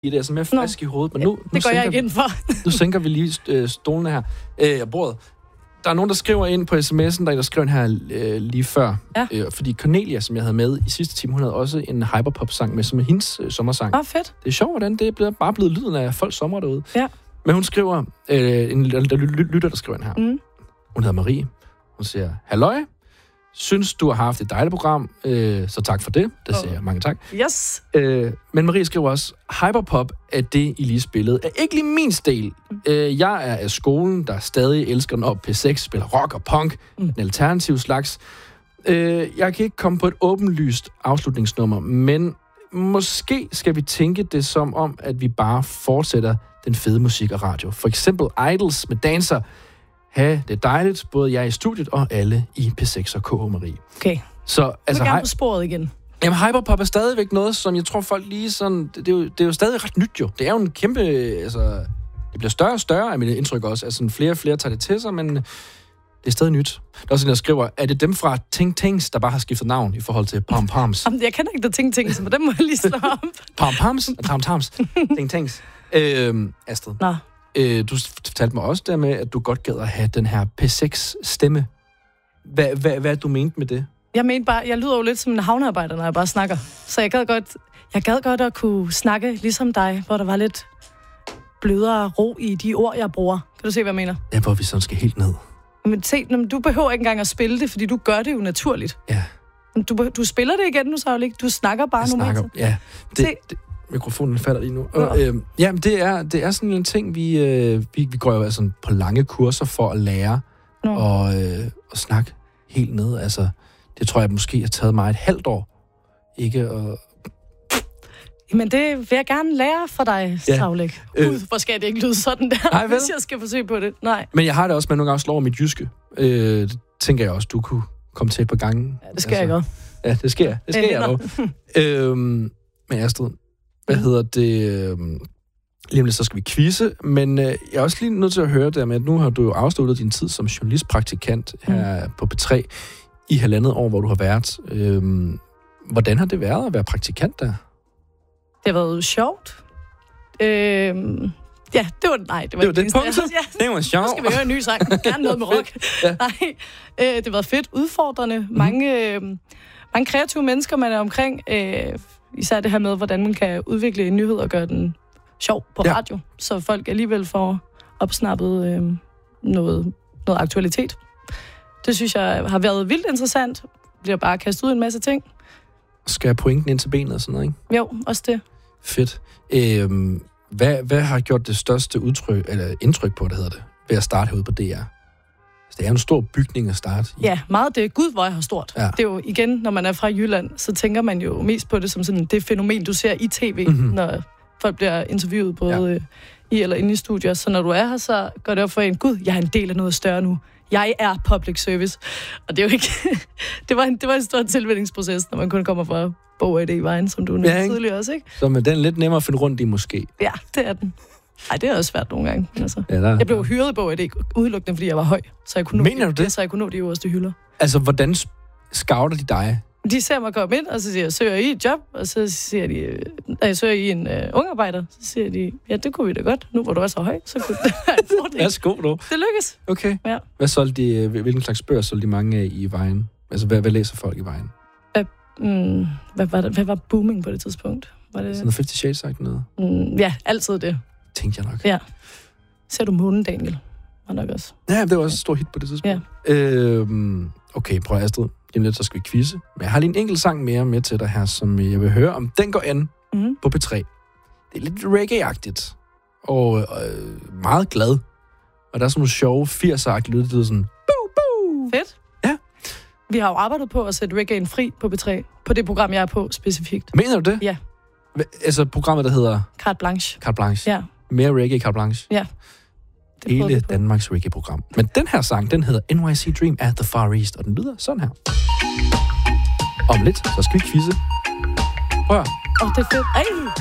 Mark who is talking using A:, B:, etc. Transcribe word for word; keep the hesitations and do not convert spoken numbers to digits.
A: det er sådan mere frisk Nå. i hovedet, men nu,
B: det
A: nu,
B: går jeg ikke ind for.
A: nu sænker vi lige øh, stolene her. Øh, bordet. Der er nogen, der skriver ind på sms'en, der, der skriver ind her øh, lige før.
B: Ja.
A: Øh, fordi Cornelia, som jeg havde med i sidste time, hun havde også en hyperpop-sang med, som er hendes øh, sommersang.
B: Åh, oh, fedt.
A: Det er sjovt, hvordan det er blevet, bare blevet lyden af folks sommer derude.
B: Ja.
A: Men hun skriver, øh, en der lytter, der skriver ind her.
B: Mm.
A: Hun hedder Marie. Hun siger, halløj. Synes, du har haft et dejligt program, øh, så tak for det. Det siger oh. jeg mange tak.
B: Yes.
A: Øh, men Marie skriver også, hyperpop er det, I lige spillede. Er ikke lige min stil. Øh, jeg er af skolen, der stadig elsker, når P seks spiller rock og punk. Mm. En alternativ slags. Øh, jeg kan ikke komme på et åbenlyst afslutningsnummer, men måske skal vi tænke det som om, at vi bare fortsætter den fede musik og radio. For eksempel Idols med Dancer. Ha, det er dejligt, både jeg i studiet og alle i P seks og K H Marie.
B: Okay.
A: Så, altså,
B: jeg vil gerne på sporet igen.
A: Jamen, hyperpop er stadigvæk noget, som jeg tror folk lige sådan... Det, det, er, jo, det er jo stadig ret nyt jo. Det er jo en kæmpe... Altså, det bliver større og større, af mit indtryk også. Altså, flere og flere tager det til sig, men det er stadig nyt. Der er også en, der skriver, er det dem fra Ting Tings, der bare har skiftet navn i forhold til Pom Poms?
B: Jamen, jeg kender ikke det Ting Tings, men dem må jeg lige slå op.
A: Pom Poms og Tom Toms. Ting Tings. Øhm, Astrid.
B: Nå.
A: Øh, du fortalte mig også der med, at du godt gad at have den her P seks stemme. Hvad, hvad, hvad du mente med det?
B: Jeg mente bare, jeg lyder jo lidt som en havnearbejder, når jeg bare snakker. Så jeg gad godt, jeg gad godt at kunne snakke ligesom dig, hvor der var lidt blødere ro i de ord, jeg bruger. Kan du se, hvad jeg mener?
A: Ja, hvor vi sådan skal helt ned.
B: Men se, du behøver ikke engang at spille det, fordi du gør det jo naturligt.
A: Ja.
B: Du, du spiller det igen nu, så ikke. Du snakker bare
A: jeg
B: normalt.
A: Snakker, ja. Det, det, mikrofonen falder lige nu. Og, øh, ja, men det er, det er sådan en ting, vi, øh, vi, vi går jo altså på lange kurser for at lære og, øh, at snakke helt ned. Altså, det tror jeg måske har taget mig et halvt år. Ikke at...
B: Men det vil jeg gerne lære fra dig, ja. Savlæk. Gud, øh, hvor skal det ikke lyde sådan der, nej, hvis jeg skal forsøge på det. Nej.
A: Men jeg har det også med nogle gange slår over mit jyske. Øh, det tænker jeg også, du kunne komme til et par gange.
B: Ja, det skal altså, jeg godt.
A: Ja, det sker. Det skal jeg dog. øhm, men Astrid, hvad mm. hedder det... Øhm, lige om lidt, så skal vi quizze, men øh, jeg er også lige nødt til at høre det med, at nu har du jo afsluttet din tid som journalistpraktikant her mm. på P tre i halvandet år, hvor du har været. Øhm, hvordan har det været at være praktikant der?
B: Det har været sjovt. Øhm, ja, det var... Nej, det var,
A: det var den punkt. Ja. Det var sjovt.
B: Nu skal vi høre en ny sang. Gerne noget med rock. Ja. Nej, øh, det har været fedt. Udfordrende. Mm. Mange, øh, mange kreative mennesker, man er omkring. Øh, især det her med, hvordan man kan udvikle en nyhed og gøre den sjov på ja. radio. Så folk alligevel får opsnappet øh, noget, noget aktualitet. Det synes jeg har været vildt interessant. Bliver bare kastet ud en masse ting.
A: Skal jeg pointen ind til benet og sådan noget, ikke?
B: Jo, også det.
A: Fedt. Øhm, hvad, hvad har gjort det største udtryk, eller indtryk på, det hedder det, ved at starte herude på D R? Altså, det er en stor bygning at starte i.
B: Ja, meget det. Gud, hvor jeg har stort. Ja. Det er jo igen, når man er fra Jylland, så tænker man jo mest på det som sådan det fænomen, du ser i tv, mm-hmm. når folk bliver interviewet både ja. i eller inde i studier. Så når du er her, så går det op for en, gud, jeg er en del af noget større nu. Jeg er public service. Og det er jo ikke... det, var en, det var en stor tilvændingsproces, når man kun kommer fra Bog og I D i Vejen, som du nævnte ja, tidligere også, ikke?
A: Så med den lidt nemmere at finde rundt i, måske.
B: Ja, det er den. Ej, det er også svært nogle gange. Altså.
A: Ja, der,
B: jeg blev hyret i Bog og I D udelukkende, fordi jeg var høj. Så jeg kunne nå,
A: Mener du det?
B: Så jeg kunne nå de øverste hylder.
A: Altså, hvordan scouter de dig?
B: De ser mig komme ind, og så siger jeg, søger I et job? Og så siger de, øh, jeg søger I en øh, ungarbejder? Så siger de, ja, det kunne vi da godt. Nu hvor du er så høj, så kunne det være en fordel.
A: Værsgo, du.
B: Det lykkes.
A: Okay.
B: Ja.
A: Hvad solgte de, hvilken slags bøger solgte de mange af i Vejen? Altså, hvad, hvad læser folk i Vejen?
B: Hvad, mm, hvad, var det, hvad var booming på det tidspunkt? Var det...
A: Sådan noget Fifty Shades sagt noget?
B: Mm, ja, altid det.
A: Tænkte jeg nok.
B: Ja. Ser du Månen, Daniel? Var nok også.
A: Ja, det var også et stort hit på det tidspunkt. Ja. Øhm, okay, prøv Astrid. Lige lidt, så skal vi quizze. Men jeg har lige en enkelt sang mere med til dig her, som jeg vil høre, om den går an mm. på P tre. Det er lidt reggae-agtigt. Og øh, meget glad. Og der er sådan nogle sjove firser-agtige lyde, det er sådan... Boo, boo.
B: Fedt.
A: Ja.
B: Vi har jo arbejdet på at sætte reggae'en fri på P tre. På det program, jeg er på specifikt.
A: Mener du det?
B: Ja.
A: Altså programmet, der hedder...
B: Carte Blanche.
A: Carte Blanche.
B: Ja.
A: Mere reggae Carte Blanche.
B: Ja.
A: Hele Danmarks reggae-program. Men den her sang, den hedder N Y C Dream at the Far East, og den lyder sådan her. Om lidt, så skal vi quizze. Prøv at
B: Åh, oh, det er fedt. Ej!